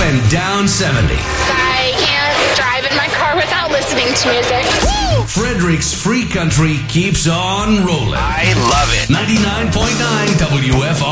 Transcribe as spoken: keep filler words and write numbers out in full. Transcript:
and down seventy. I can't drive in my car without listening to music. Woo! Frederick's Free Country keeps on rolling. I love it. ninety-nine point nine W F R.